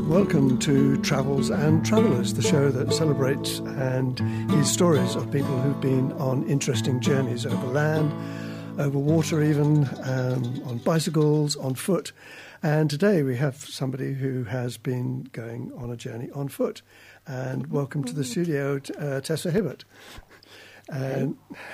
Welcome to Travels and Travellers, the show that celebrates and hears stories of people who've been on interesting journeys over land, over water even, on bicycles, on foot. And today we have somebody who has been going on a journey on foot. And welcome to the studio, Tessa Hibbert. And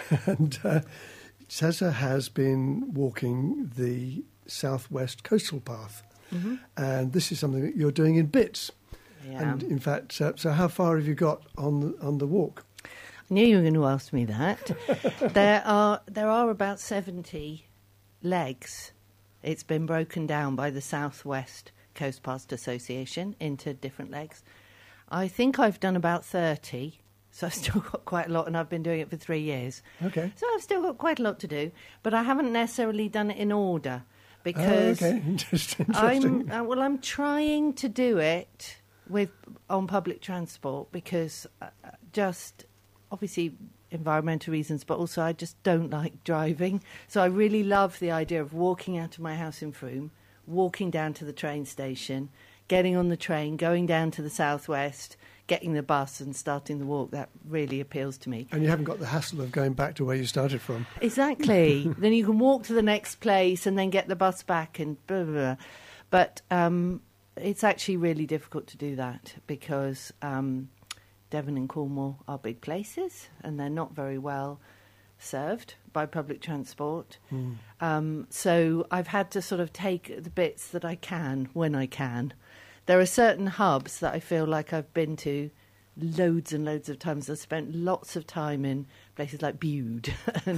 Tessa has been walking the Southwest Coastal Path. Mm-hmm. And this is something that you're doing in bits. Yeah. And in fact, so how far have you got on the walk? I knew you were going to ask me that. There are about 70 legs. It's been broken down by the Southwest Coast Path Association into different legs. I think I've done about 30, so I've still got quite a lot, and I've been doing it for 3 years. Okay. So I've still got quite a lot to do, but I haven't necessarily done it in order. Because interesting. I'm trying to do it on public transport because just obviously environmental reasons, but also I just don't like driving. So I really love the idea of walking out of my house in Frome, walking down to the train station, getting on the train, going down to the Southwest, getting the bus and starting the walk. That really appeals to me. And you haven't got the hassle of going back to where you started from. Exactly. Then you can walk to the next place and then get the bus back and blah, blah, blah. But it's actually really difficult to do that because Devon and Cornwall are big places and they're not very well served by public transport. So I've had to sort of take the bits that I can when I can. There are certain hubs that I feel like I've been to loads and loads of times. I've spent lots of time in places like Bude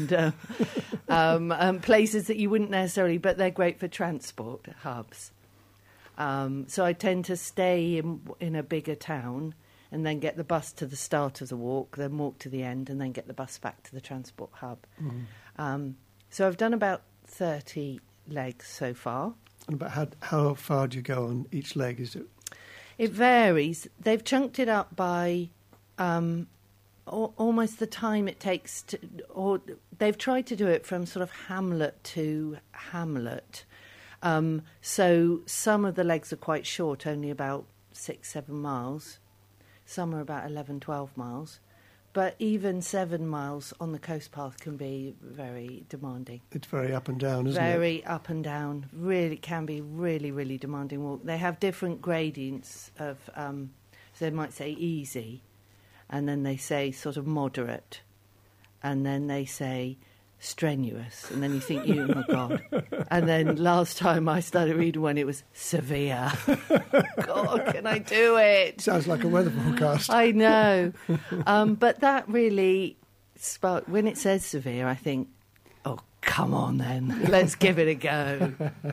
and places that you wouldn't necessarily, but they're great for transport hubs. So I tend to stay in a bigger town and then get the bus to the start of the walk, then walk to the end, and then get the bus back to the transport hub. So I've done about 30 legs so far. And about how far do you go on each leg? Is it? It varies. They've chunked it up by almost the time it takes to, or they've tried to do it from sort of hamlet to hamlet. So some of the legs are quite short, only about 6-7 miles. Some are about 11-12 miles. But even 7 miles on the coast path can be very demanding. It's very up and down, isn't it? Very up and down. Really can be really, really demanding walk. They have different gradients of, so they might say easy, and then they say sort of moderate, and then they say strenuous, and then you think, oh my God. And then last time I started reading one, it was severe. God, can I do it? Sounds like a weather forecast. I know. But that really sparked, when it says severe, I think, oh, come on then, let's give it a go.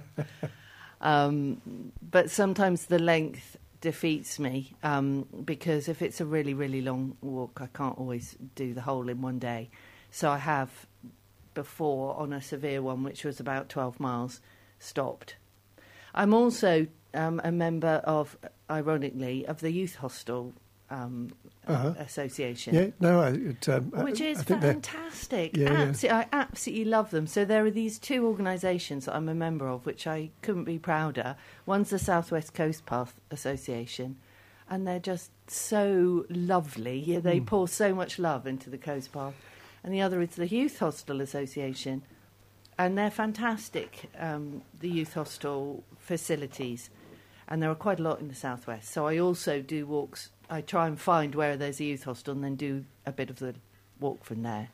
But sometimes the length defeats me because if it's a really, really long walk, I can't always do the whole in one day. So I have before on a severe one, which was about 12 miles, stopped. I'm also a member of, ironically, of the Youth Hostel Association. Yeah, no, which is fantastic. I absolutely love them. So there are these two organisations that I'm a member of, which I couldn't be prouder. One's the Southwest Coast Path Association, and they're just so lovely. They pour so much love into the coast path. And the other is the Youth Hostel Association, and they're fantastic, the youth hostel facilities, and there are quite a lot in the southwest. So I also do walks. I try and find where there's a youth hostel and then do a bit of the walk from there.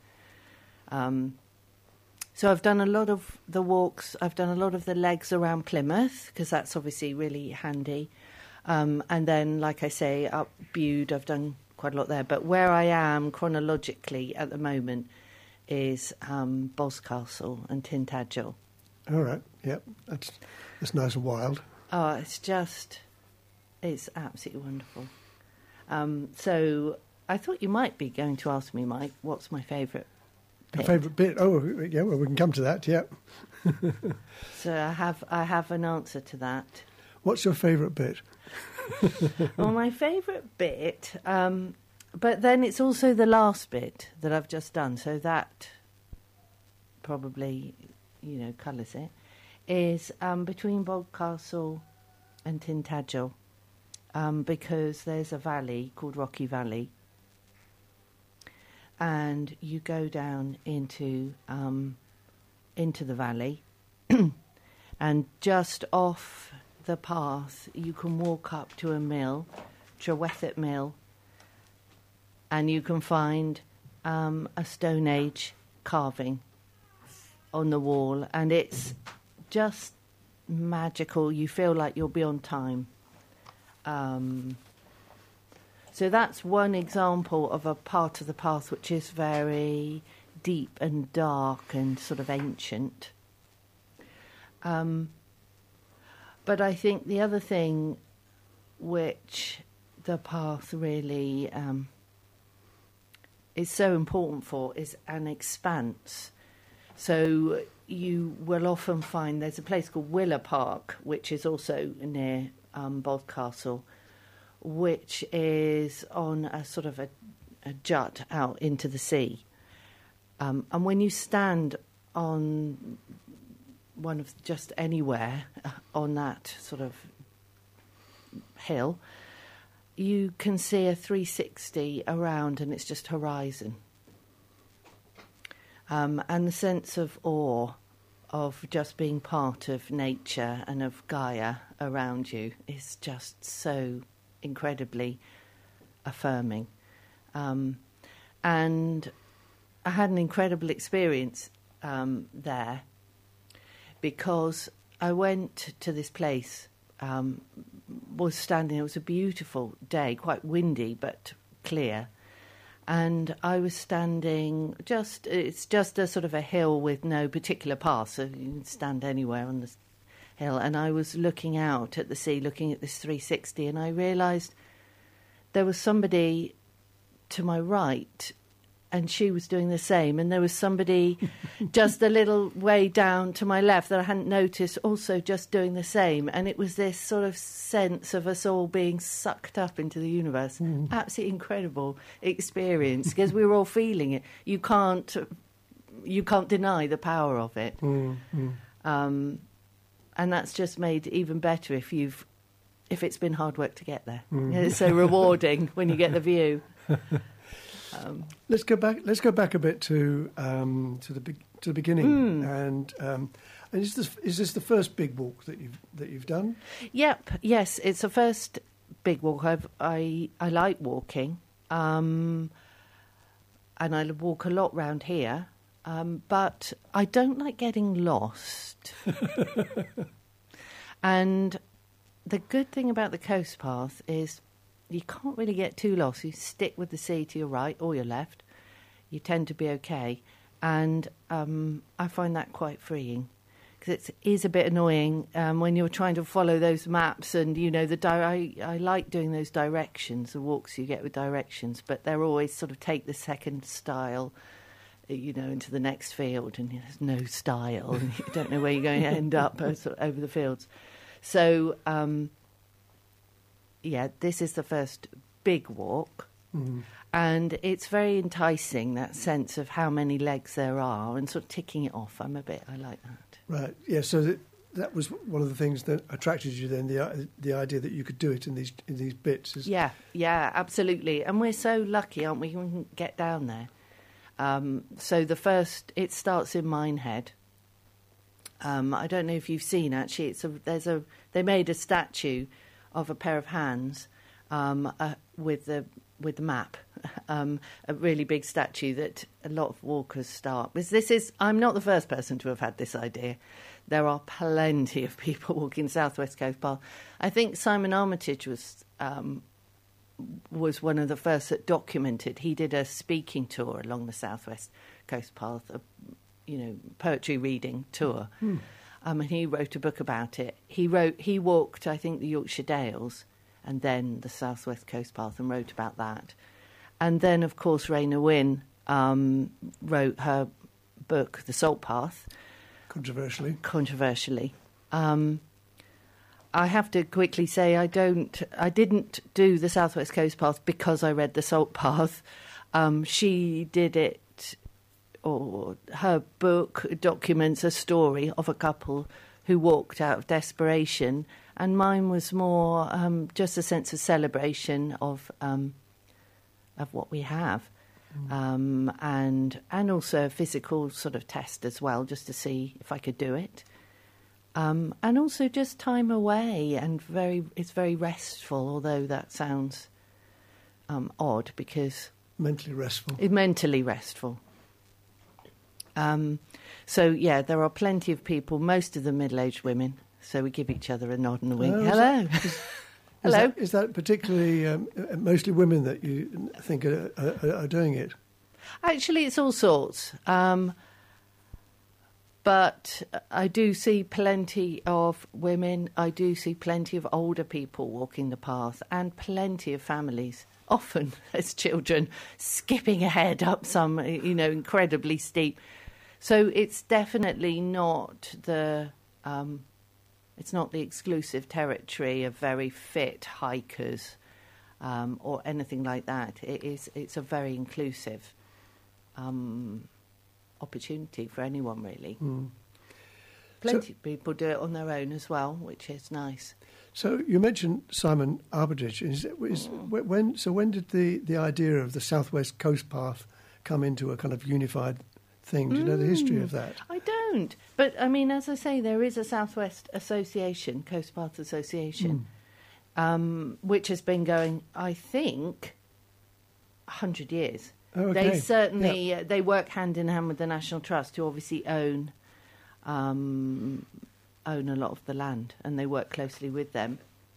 So I've done a lot of the walks. I've done a lot of the legs around Plymouth, because that's obviously really handy. And then, like I say, up Bude, I've done quite a lot there, but where I am chronologically at the moment is Boscastle and Tintagel. All right, yep, that's nice and wild. Oh, it's absolutely wonderful. So I thought you might be going to ask me, Mike, what's my favourite bit? Your favourite bit? Oh, yeah, well, we can come to that, yep. So I have an answer to that. What's your favourite bit? Well, my favourite bit, but then it's also the last bit that I've just done, so that probably, colours it, is between Boscastle and Tintagel. because there's a valley called Rocky Valley, and you go down into the valley, and just off the path you can walk up to a mill, Trewethick Mill, and you can find a Stone Age carving on the wall, and it's just magical. You feel like you're beyond time. So that's one example of a part of the path which is very deep and dark and sort of ancient. But I think the other thing which the path really is so important for is an expanse. So you will often find there's a place called Willer Park, which is also near Boscastle, which is on a sort of a jut out into the sea. And when you stand on one of just anywhere on that sort of hill, you can see a 360 around, and it's just horizon. And the sense of awe of just being part of nature and of Gaia around you is just so incredibly affirming. And I had an incredible experience there, because I went to this place, was standing, it was a beautiful day, quite windy but clear, and I was standing it's just a sort of a hill with no particular path, so you can stand anywhere on the hill, and I was looking out at the sea, looking at this 360, and I realised there was somebody to my right, and she was doing the same, and there was somebody just a little way down to my left that I hadn't noticed, also just doing the same, and it was this sort of sense of us all being sucked up into the universe. Absolutely incredible experience, because we were all feeling it. You can't deny the power of it. And that's just made even better if it's been hard work to get there. It's so rewarding when you get the view. Let's go back a bit to the beginning. And is this the first big walk that you've done? Yep. Yes, it's the first big walk. I like walking, and I walk a lot round here. But I don't like getting lost. And the good thing about the coast path is you can't really get too lost. You stick with the sea to your right or your left. You tend to be okay. And I find that quite freeing, because it is a bit annoying when you're trying to follow those maps and, you know, I like doing those directions, the walks you get with directions, but they're always sort of take the second style, you know, into the next field, and there's no style, and you don't know where you're going to end up over the fields. So, this is the first big walk, and it's very enticing, that sense of how many legs there are, and sort of ticking it off. I like that. Right, yeah, so that was one of the things that attracted you then, the idea that you could do it in these bits. Yeah, absolutely. And we're so lucky, aren't we, when we can get down there. So it starts in Minehead. I don't know if you've seen, actually. They made a statue of a pair of hands with the map, a really big statue that a lot of walkers start. I'm not the first person to have had this idea. There are plenty of people walking South West Coast Path. I think Simon Armitage was one of the first that documented. He did a speaking tour along the South West Coast Path, poetry reading tour. And he wrote a book about it. He walked, I think, the Yorkshire Dales and then the South West Coast Path, and wrote about that. And then, of course, Raina Wynne wrote her book, The Salt Path. Controversially. I have to quickly say I didn't do the South West Coast Path because I read The Salt Path. She did it, or her book documents a story of a couple who walked out of desperation and mine was more just a sense of celebration of what we have, and also a physical sort of test as well, just to see if I could do it, and also just time away, and it's very restful. Although that sounds odd, because mentally restful. It's mentally restful. So yeah, there are plenty of people, most of them middle-aged women. So we give each other a nod and a wink. Hello. Hello. Is that particularly mostly women that you think are doing it? Actually, it's all sorts. But I do see plenty of women. I do see plenty of older people walking the path, and plenty of families, often as children, skipping ahead up some, incredibly steep. So it's definitely not it's not the exclusive territory of very fit hikers or anything like that. It's a very inclusive opportunity for anyone, really. Plenty of people do it on their own as well, which is nice. So you mentioned Simon Armitage. When did the idea of the Southwest Coast Path come into a kind of unified thing? Do you know the history of that? I don't. But, I mean, as I say, there is a Southwest Association, Coast Path Association, which has been going, I think, 100 years. Oh, okay. They certainly they work hand in hand with the National Trust, who obviously own a lot of the land, and they work closely with them.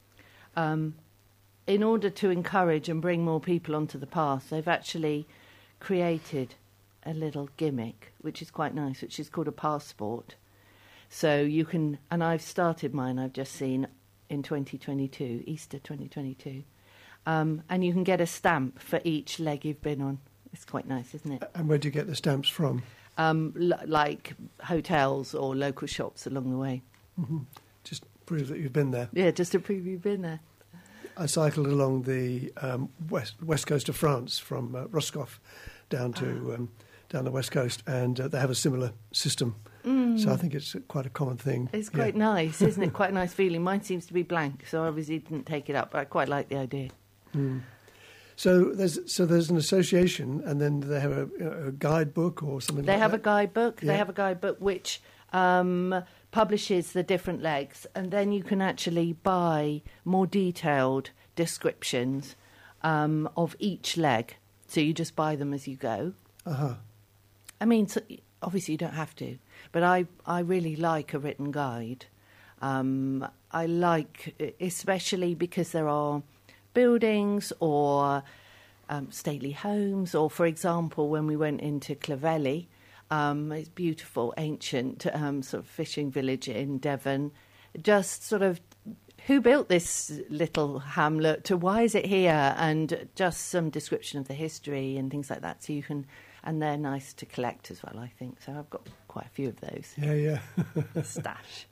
In order to encourage and bring more people onto the path, they've actually created a little gimmick, which is quite nice, which is called a passport. So you can, and I've started mine, I've just seen in 2022, Easter 2022, and you can get a stamp for each leg you've been on. It's quite nice, isn't it? And where do you get the stamps from? Like hotels or local shops along the way. Mm-hmm. Just prove that you've been there. Yeah, just to prove you've been there. I cycled along the west coast of France from Roscoff down to down the west coast, and they have a similar system. So I think it's quite a common thing. It's quite nice, isn't it? Quite a nice feeling. Mine seems to be blank, so I obviously didn't take it up, but I quite like the idea. So there's an association, and then they have a guidebook or something like that? They have a guidebook. Yeah. They have a guidebook which publishes the different legs, and then you can actually buy more detailed descriptions of each leg. So you just buy them as you go. I mean, so, obviously you don't have to, but I really like a written guide. I like, especially because there are buildings or stately homes, or, for example, when we went into Clovelly, it's beautiful, ancient sort of fishing village in Devon. Just sort of, who built this little hamlet? To why is it here? And just some description of the history and things like that. So you can, and they're nice to collect as well, I think. So I've got quite a few of those. Yeah. Stash.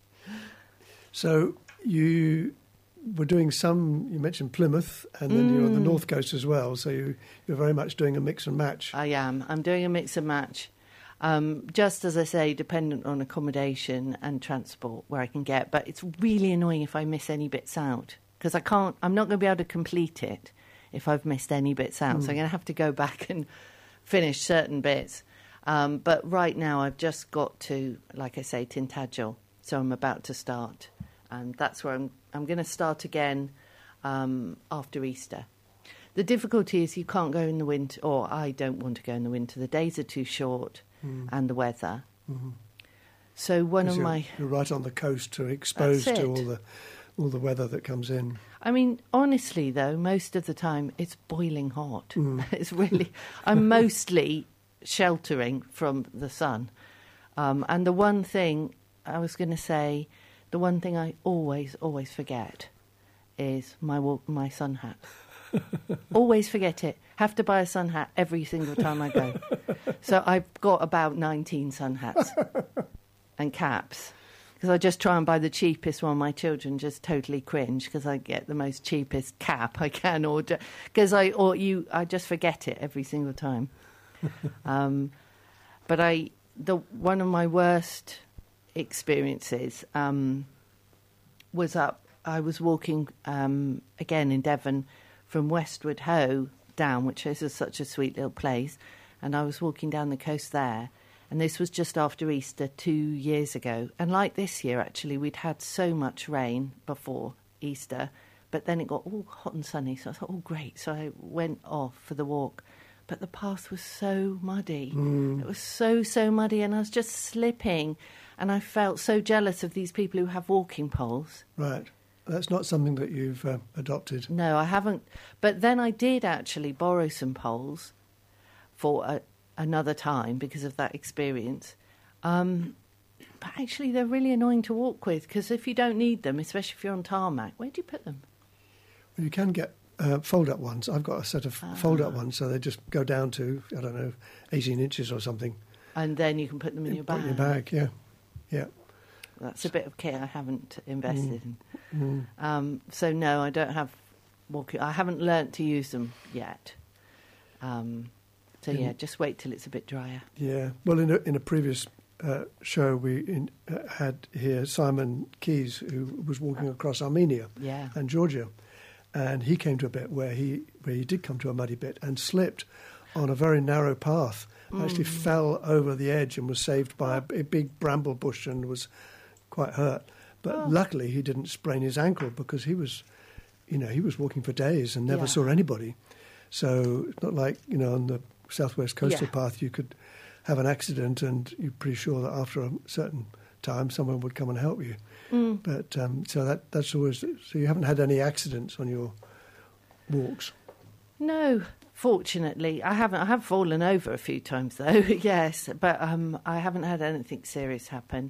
So you were doing some, you mentioned Plymouth, and then you're on the North Coast as well. So you're very much doing a mix and match. I am. I'm doing a mix and match. Just as I say, dependent on accommodation and transport where I can get. But it's really annoying if I miss any bits out, because I'm not going to be able to complete it if I've missed any bits out. So I'm going to have to go back and finish certain bits. But right now I've just got to, like I say, Tintagel. So I'm about to start. And that's where I'm going to start again after Easter. The difficulty is you can't go in the winter, or I don't want to go in the winter. The days are too short. And the weather. So you're right on the coast, to exposed to all the weather that comes in. I mean, honestly, though, most of the time it's boiling hot. It's really. I'm mostly sheltering from the sun. And the one thing I was going to say, the one thing I always forget is my sun hat. Always forget it. Have to buy a sun hat every single time I go. So I've got about 19 sun hats and caps, because I just try and buy the cheapest one. My children just totally cringe because I get the most cheapest cap I can order, because I just forget it every single time. But one of my worst experiences was up I was walking again in Devon from Westward Ho down, which is such a sweet little place, and I was walking down the coast there, and this was just after Easter 2 years ago. And like this year, actually, we'd had so much rain before Easter, but then it got all hot and sunny, so I thought, oh, great. So I went off for the walk, but the path was so muddy. It was so muddy, and I was just slipping, and I felt so jealous of these people who have walking poles. Right. That's not something that you've adopted. No, I haven't. But then I did actually borrow some poles for another time because of that experience. But actually, they're really annoying to walk with, because if you don't need them, especially if you're on tarmac, where do you put them? Well, you can get fold-up ones. I've got a set of fold-up ones, so they just go down to, 18 inches or something. And then you can put them in your bag. Put in your bag, yeah. That's a bit of kit I haven't invested in. So no, I don't have walking. I haven't learnt to use them yet. Just wait till it's a bit drier. Yeah. Well, in a previous show, we had here Simon Keys, who was walking across Armenia and Georgia, and he came to a bit where he did come to a muddy bit and slipped on a very narrow path. Actually fell over the edge and was saved by a big bramble bush and was quite hurt. But luckily he didn't sprain his ankle, because he was walking for days and never saw anybody. So it's not like, on the Southwest Coastal Path you could have an accident and you're pretty sure that after a certain time someone would come and help you. But so that's always... So you haven't had any accidents on your walks? No, fortunately. I haven't. I have fallen over a few times though, yes, but I haven't had anything serious happen.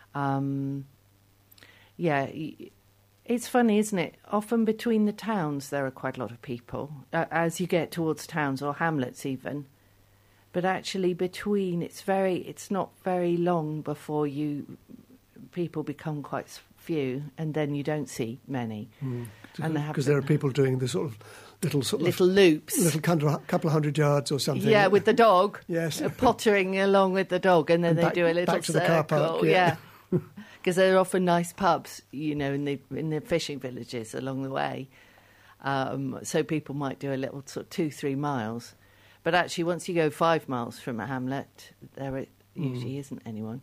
It's funny, isn't it? Often between the towns there are quite a lot of people, as you get towards towns or hamlets even. But actually it's not very long before people become quite few, and then you don't see many. Because there are people doing the sort of little loops, little couple of 100 yards or something. Yeah, with the dog. Yes, pottering along with the dog, and then they do a little back to circle. The car park. Yeah. Because there are often nice pubs, in the fishing villages along the way. So people might do a little sort of 2-3 miles, but actually once you go 5 miles from a hamlet, there usually isn't anyone.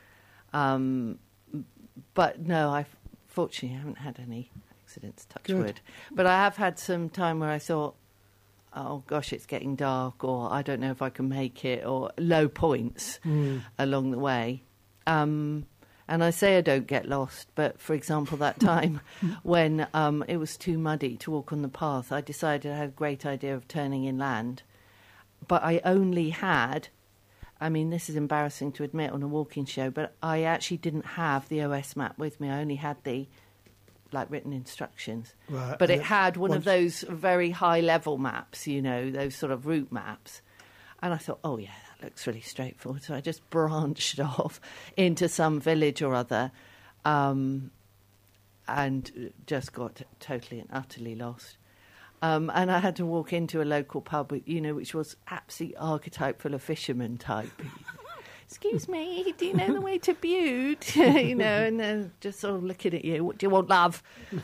But no, fortunately haven't had any accidents, touch wood. But I have had some time where I thought, oh gosh, it's getting dark, or I don't know if I can make it, or low points along the way. And I say I don't get lost, but for example, that time when it was too muddy to walk on the path, I decided I had a great idea of turning inland. But I only had, this is embarrassing to admit on a walking show, but I actually didn't have the OS map with me. I only had the written instructions. Right. But it had one of those very high-level maps, those sort of route maps. And I thought, oh, yeah, that looks really straightforward. So I just branched off into some village or other and just got totally and utterly lost. And I had to walk into a local pub, which was absolutely archetypal of fisherman type. Excuse me, do you know the way to Bude? And then just sort of looking at you, what do you want, love?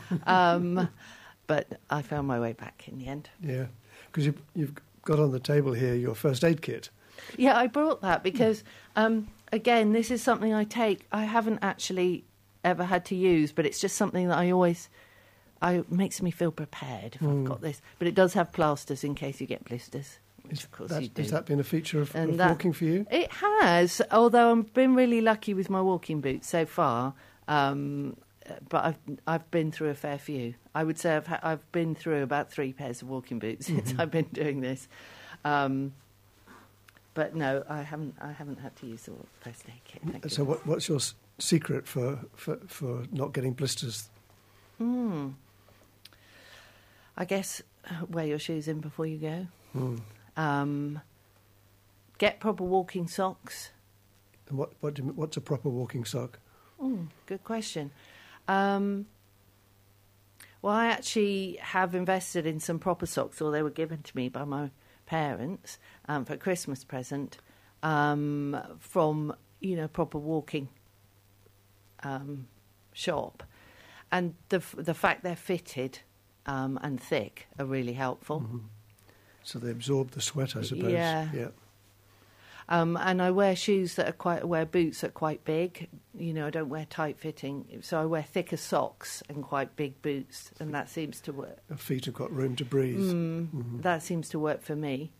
But I found my way back in the end. Yeah, because you've got on the table here your first aid kit. Yeah, I brought that because, again, this is something I haven't actually ever had to use, but it's just something that it makes me feel prepared if I've got this. But it does have plasters in case you get blisters. Which of course you do. Has that been a feature of walking for you? It has, although I've been really lucky with my walking boots so far. But I've been through a fair few. I would say I've been through about 3 pairs of walking boots since I've been doing this. But no, I haven't had to use the first aid kit. So what's your secret for not getting blisters? I guess wear your shoes in before you go. Get proper walking socks. And what's a proper walking sock? Good question. Well, I actually have invested in some proper socks, or they were given to me by my parents for a Christmas present from proper walking shop. the fact they're fitted and thick are really helpful. Mm-hmm. So they absorb the sweat, I suppose. Yeah. And I wear shoes that are wear boots that are quite big. You know, I don't wear tight fitting, so I wear thicker socks and quite big boots, and that seems to work. Your feet have got room to breathe. Mm-hmm. That seems to work for me.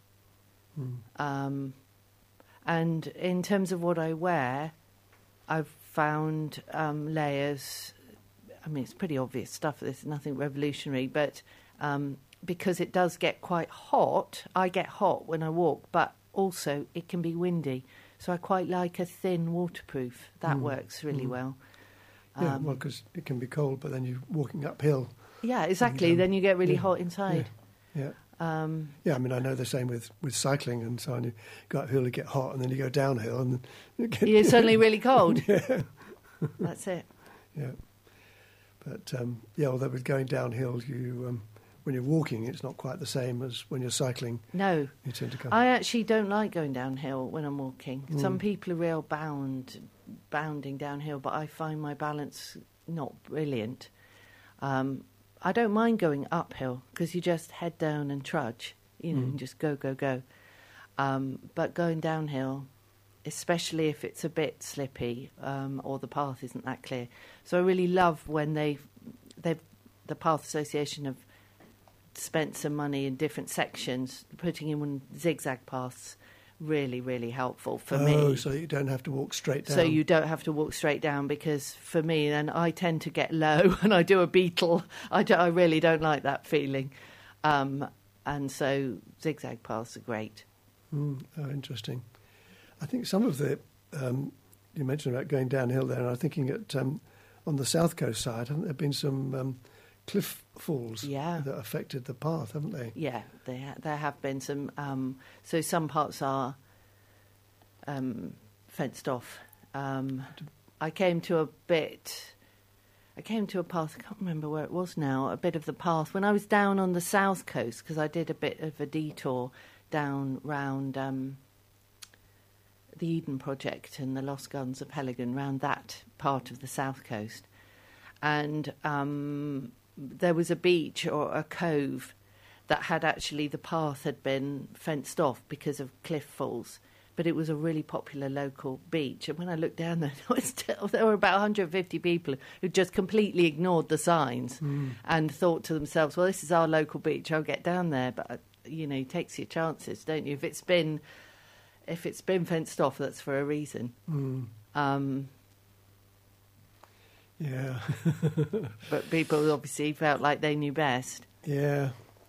And in terms of what I wear, I've found layers. I mean, it's pretty obvious stuff. There's nothing revolutionary, but because it does get quite hot, I get hot when I walk, but also it can be windy. So I quite like a thin waterproof. That works really well. Yeah, well, because it can be cold, but then you're walking uphill. Yeah, exactly. Then you get really hot inside. Yeah. I mean, I know the same with cycling and so on. You go uphill, you get hot, and then you go downhill, and you're suddenly really cold. Yeah. That's it. Yeah. But, although with going downhill, you when you're walking, it's not quite the same as when you're cycling. No. You tend to come. I actually don't like going downhill when I'm walking. Some people are real bounding downhill, but I find my balance not brilliant. I don't mind going uphill because you just head down and trudge, and just go. But going downhill, especially if it's a bit slippy or the path isn't that clear. So I really love when the Path Association have spent some money in different sections, putting in zigzag paths. Really, really helpful for me. Oh, so you don't have to walk straight down. So you don't have to walk straight down, because for me, then I tend to get low and I do a beetle. I really don't like that feeling. And so zigzag paths are great. Oh, interesting. I think some of the, you mentioned about going downhill there, and I'm thinking at on the south coast side, haven't there been some cliff falls that affected the path, haven't they? Yeah, there have been some. So some parts are fenced off. I came to a path, I can't remember where it was now, a bit of the path. When I was down on the south coast, because I did a bit of a detour down round the Eden Project and the Lost Gardens of Pelican, round that part of the south coast. And there was a beach or a cove that had actually, the path had been fenced off because of cliff falls, but it was a really popular local beach. And when I looked down there, there were about 150 people who just completely ignored the signs and thought to themselves, well, this is our local beach, I'll get down there. But, you takes your chances, don't you? If it's been fenced off, that's for a reason. Yeah. But people obviously felt like they knew best. Yeah.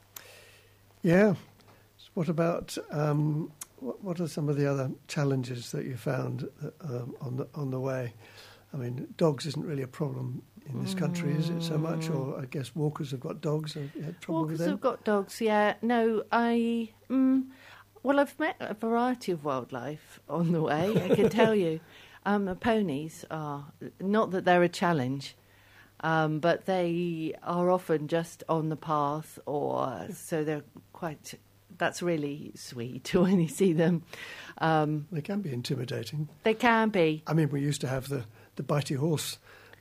Yeah. So what about what are some of the other challenges that you found on the way? I mean, dogs isn't really a problem in this country, is it so much? Or I guess walkers have got dogs. Have you had trouble with them? Walkers have got dogs, yeah. No, well, I've met a variety of wildlife on the way, I can tell you. Ponies are, not that they're a challenge, but they are often just on the path, so they're quite, that's really sweet when you see them. They can be intimidating. They can be. I mean, we used to have the bitey horse.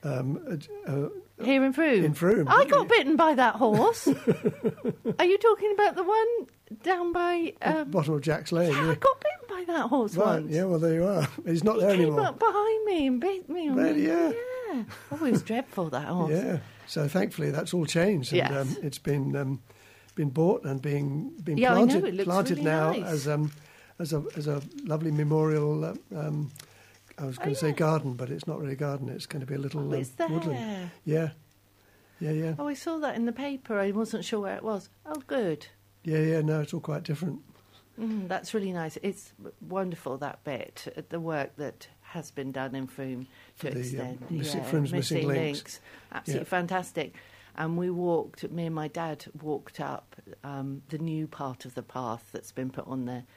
Here in Frome? In Frome. I got bitten by that horse. Are you talking about the one down by... bottom of Jack's Lane. Yeah, I got bitten by that horse once. Yeah, well, there you are. He's not there anymore. He came up behind me and bit me. Really, yeah. Oh, it was dreadful, that horse. Yeah, so thankfully that's all changed. Yes. And it's been bought and being planted, I know, it looks planted really now nice. as a lovely memorial... I was going to say garden, but it's not really a garden. It's going to be a little woodland. Yeah. Oh, I saw that in the paper. I wasn't sure where it was. Oh, good. Yeah, no, it's all quite different. That's really nice. It's wonderful, that bit, the work that has been done in Frome to extend. Froome's Missing Links. Absolutely fantastic. And me and my dad walked up the new part of the path that's been put on there.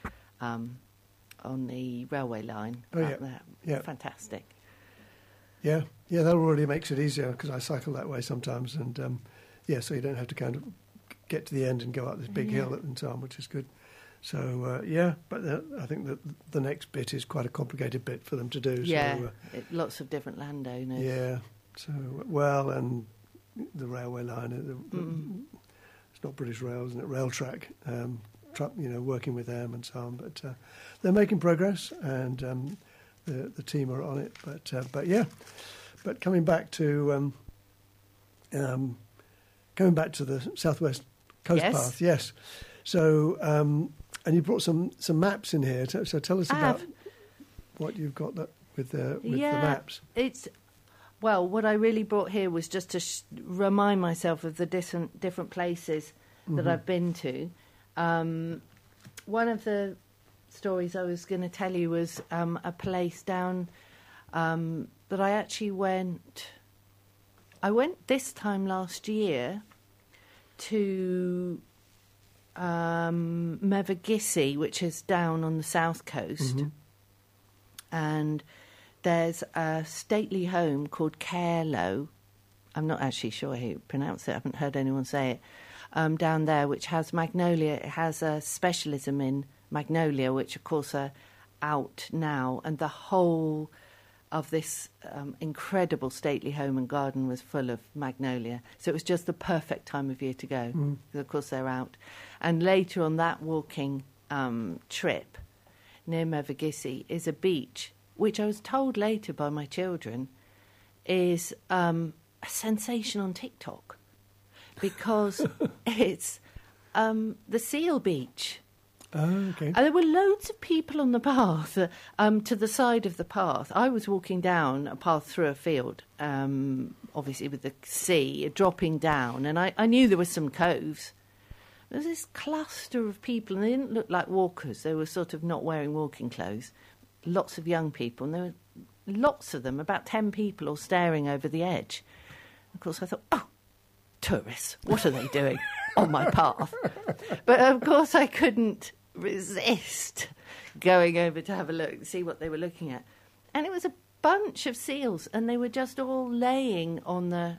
On the railway line out there. Yeah. Fantastic. Yeah, that already makes it easier because I cycle that way sometimes. And, so you don't have to kind of get to the end and go up this big hill and so on, which is good. So, but I think that the next bit is quite a complicated bit for them to do. Yeah, lots of different landowners. Yeah. So, and the railway line. It's not British Rail, isn't it? Railtrack. Working with them and so on. But they're making progress, and the team are on it. But coming back to the Southwest Coast Path, yes. So, and you brought some maps in here. So tell us about what you've got with the maps. What I really brought here was just to remind myself of the different places that I've been to. One of the stories I was going to tell you was a place down that I actually went. I went this time last year to Mevagissey, which is down on the south coast, and there's a stately home called Caerlow. I'm not actually sure how you pronounce it. I haven't heard anyone say it. Down there, which has magnolia. It has a specialism in magnolia, which of course are out now, and the whole of this incredible stately home and garden was full of magnolia. So it was just the perfect time of year to go, because of course they're out. And later on that walking trip near Mevagissey is a beach, which I was told later by my children is a sensation on TikTok, because it's the Seal Beach. Oh, okay. And there were loads of people on the path, to the side of the path. I was walking down a path through a field, obviously with the sea dropping down, and I knew there were some coves. There was this cluster of people, and they didn't look like walkers. They were sort of not wearing walking clothes. Lots of young people, and there were lots of them, about 10 people all staring over the edge. Of course, I thought, oh, tourists, what are they doing on my path? But of course I couldn't resist going over to have a look and see what they were looking at. And it was a bunch of seals, and they were just all laying on the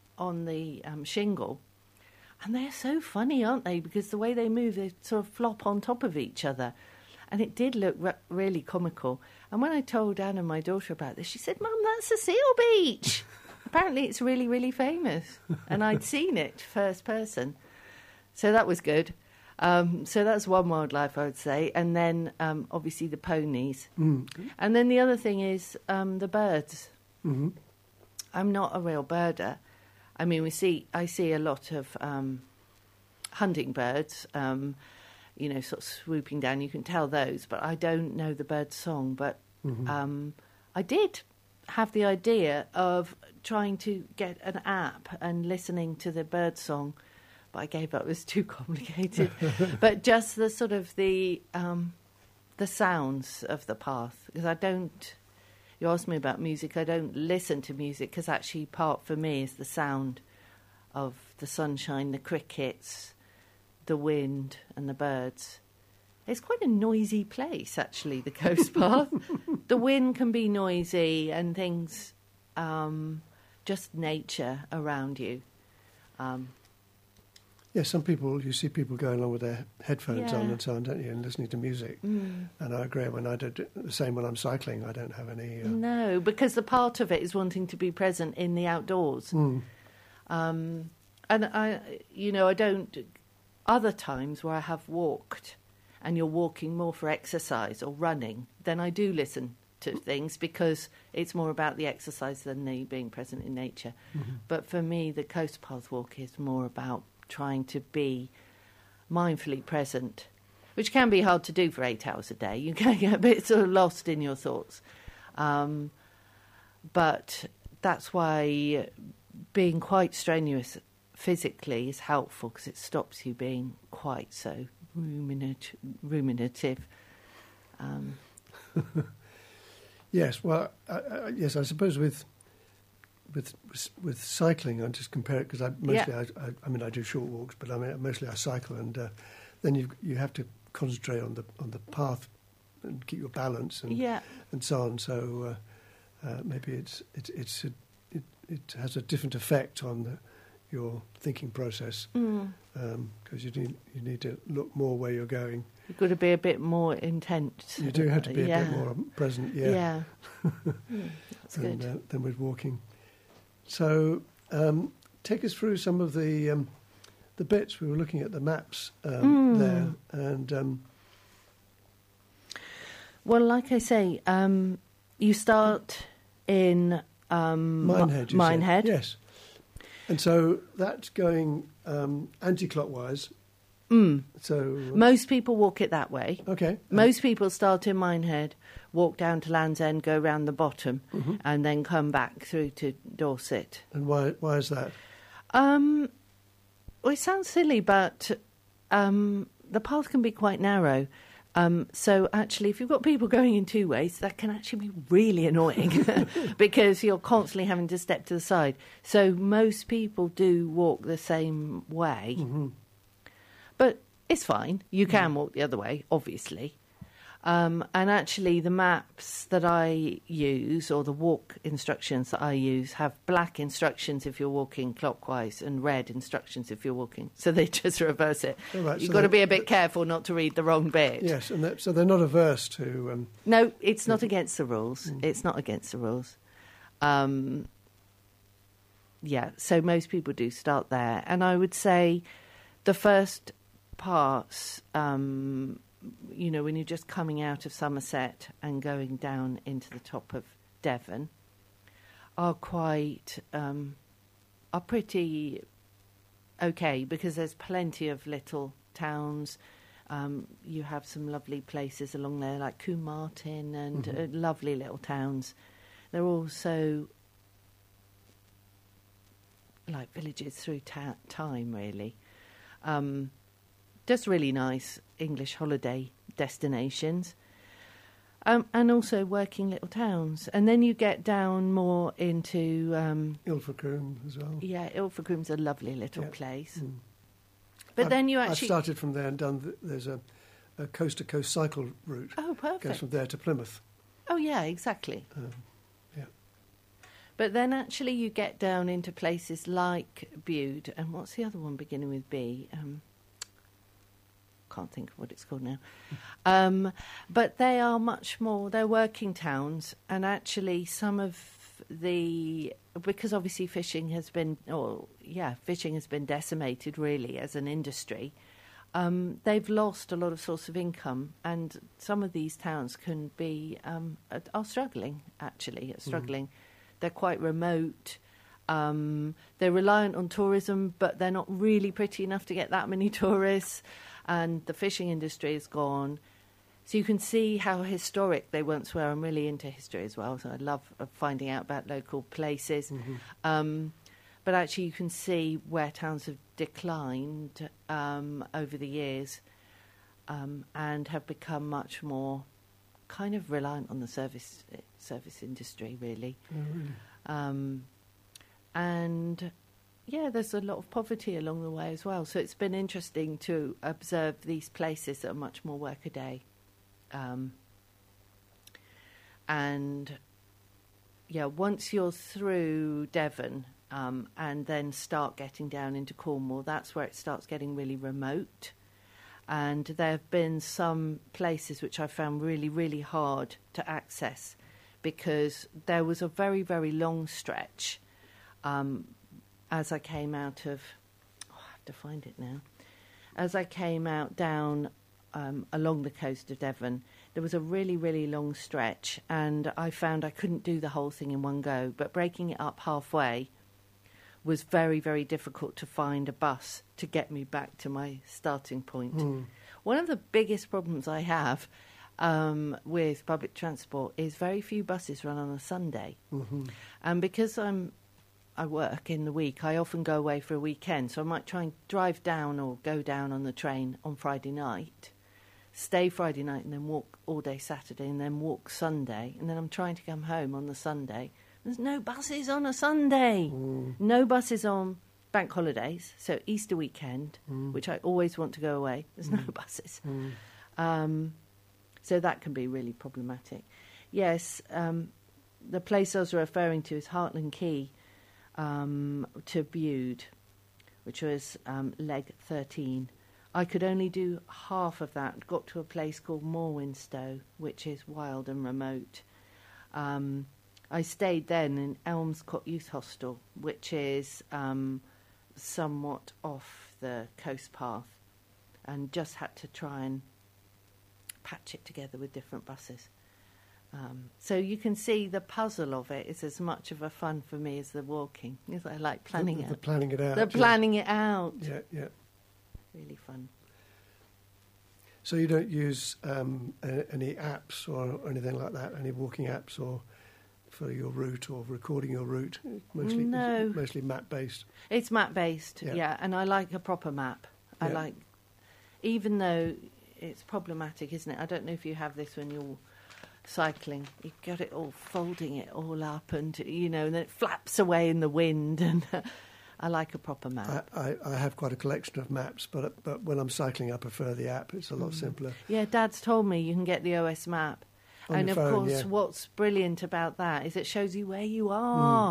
shingle. And they're so funny, aren't they? Because the way they move, they sort of flop on top of each other. And it did look really comical. And when I told Anna, my daughter, about this, she said, Mum, that's a seal beach. Apparently it's really, really famous. And I'd seen it first person. So that was good. So that's one wildlife, I would say. And then, obviously, the ponies. And then the other thing is the birds. I'm not a real birder. I mean, I see a lot of hunting birds, sort of swooping down. You can tell those, but I don't know the bird song. But I did have the idea of trying to get an app and listening to the bird song, but I gave up. It was too complicated. But just the sort of the sounds of the path, because I don't. You asked me about music. I don't listen to music, because actually part for me is the sound of the sunshine, the crickets, the wind and the birds. It's quite a noisy place, actually, the coast path. The wind can be noisy and things, just nature around you. Yeah, you see people going along with their headphones on and so on, don't you, and listening to music. And I agree, when I do the same when I'm cycling, I don't have any... No, because the part of it is wanting to be present in the outdoors. And I don't... Other times where I have walked, and you're walking more for exercise or running, then I do listen to things, because it's more about the exercise than the being present in nature. But for me, the coast path walk is more about trying to be mindfully present, which can be hard to do for 8 hours a day. You can get a bit sort of lost in your thoughts. But that's why being quite strenuous physically is helpful, because it stops you being quite so ruminative. Yes, well, yes, I suppose with cycling, I just compare it, because I do short walks, but mostly I cycle, and then you have to concentrate on the path and keep your balance and so on. So maybe it has a different effect on your thinking process, because you need to look more where you're going. You've got to be a bit more intent. You do have to be a bit more present, That's good. Than with walking. So take us through some of the bits. We were looking at the maps there, and well, like I say, you start in Minehead. Yes, and so that's going anti-clockwise. So most people walk it that way. Okay. Most people start in Minehead, walk down to Land's End, go round the bottom, and then come back through to Dorset. And why is that? Well, it sounds silly, but the path can be quite narrow. So actually, if you've got people going in two ways, that can actually be really annoying because you're constantly having to step to the side. So most people do walk the same way. But it's fine. You can walk the other way, obviously. And actually, the maps that I use, or the walk instructions that I use, have black instructions if you're walking clockwise and red instructions if you're walking. So they just reverse it. Oh, right. You've got to be a bit careful not to read the wrong bit. Yes, and so they're not averse to... No, it's not against the rules. It's not against the rules. Yeah, so most people do start there. And I would say the first parts, when you're just coming out of Somerset and going down into the top of Devon, are pretty okay because there's plenty of little towns. You have some lovely places along there like Combe Martin and lovely little towns. They're also like villages through time, really. Just really nice English holiday destinations. And also working little towns. And then you get down more into... Ilfracombe as well. Yeah, Ilfracombe's a lovely little place. But then you actually... I've started from there and done... There's a coast-to-coast cycle route. Oh, perfect. Goes from there to Plymouth. Oh, yeah, exactly. Yeah. But then actually you get down into places like Bude. And what's the other one beginning with B? Can't think of what it's called now. But they are much more, they're working towns, and actually some of because obviously fishing has been decimated really as an industry. They've lost a lot of source of income, and some of these towns can be, are struggling. They're quite remote. They're reliant on tourism, but they're not really pretty enough to get that many tourists. And the fishing industry is gone. So you can see how historic they once were. I'm really into history as well, so I love finding out about local places. But actually you can see where towns have declined over the years and have become much more kind of reliant on the service industry, really. Oh, really? And... yeah, there's a lot of poverty along the way as well. So it's been interesting to observe these places that are much more work-a-day. And, yeah, once you're through Devon and then start getting down into Cornwall, that's where it starts getting really remote. And there have been some places which I found really, really hard to access because there was a very, very long stretch as I came out of... I have to find it now. As I came out down along the coast of Devon, there was a really, really long stretch, and I found I couldn't do the whole thing in one go, but breaking it up halfway was very, very difficult to find a bus to get me back to my starting point. One of the biggest problems I have with public transport is very few buses run on a Sunday. And because I work in the week, I often go away for a weekend, so I might try and drive down or go down on the train on Friday night, stay Friday night and then walk all day Saturday and then walk Sunday, and then I'm trying to come home on the Sunday. There's no buses on a Sunday. No buses on bank holidays, so Easter weekend, which I always want to go away. There's no buses. So that can be really problematic. Yes, the place I was referring to is Hartland Quay, to Bude, which was leg 13. I could only do half of that. Got to a place called Morwenstow, which is wild and remote. I stayed then in Elmscott Youth Hostel, which is somewhat off the coast path and just had to try and patch it together with different buses. So you can see the puzzle of it is as much of a fun for me as the walking. I like planning it. The planning it out. The planning it out. Yeah, yeah. Really fun. So you don't use any apps or anything like that, any walking apps or for your route or recording your route? Mostly map-based? It's map-based, yeah, and I like a proper map. I like, even though it's problematic, isn't it? I don't know if you have this when you're cycling. You've got it all, folding it all up and, and then it flaps away in the wind, and I like a proper map. I have quite a collection of maps, but when I'm cycling I prefer the app. It's a lot simpler. Yeah, Dad's told me you can get the OS map. And of course, what's brilliant about that is it shows you where you are.